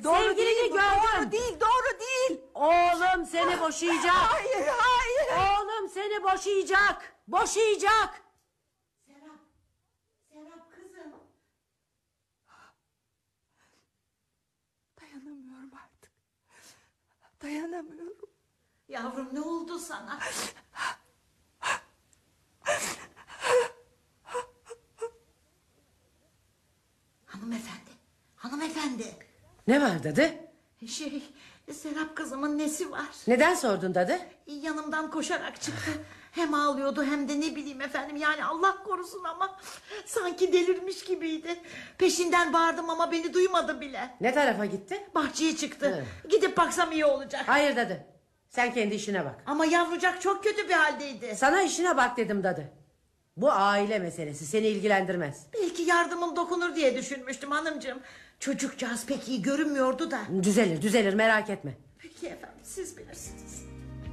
Sevgilini gördüm. Doğru değil, doğru değil. Oğlum seni boşayacak. Hayır, hayır. Oğlum seni boşayacak. Boşayacak. Serap kızım. Dayanamıyorum artık. Dayanamıyorum. Yavrum ne oldu sana? Hanımefendi. Ne var dadı? Serap kızımın nesi var? Neden sordun dadı? Yanımdan koşarak çıktı. Hem ağlıyordu hem de ne bileyim efendim, yani Allah korusun ama sanki delirmiş gibiydi. Peşinden bağırdım ama beni duymadı bile. Ne tarafa gitti? Bahçeye çıktı. Gidip baksam iyi olacak. Hayır dadı. Sen kendi işine bak. Ama yavrucak çok kötü bir haldeydi. Sana işine bak dedim dadı. Bu aile meselesi, seni ilgilendirmez. Belki yardımım dokunur diye düşünmüştüm hanımcığım. Çocukcağız pek iyi görünmüyordu da. Düzelir merak etme. Peki efendim, siz bilirsiniz.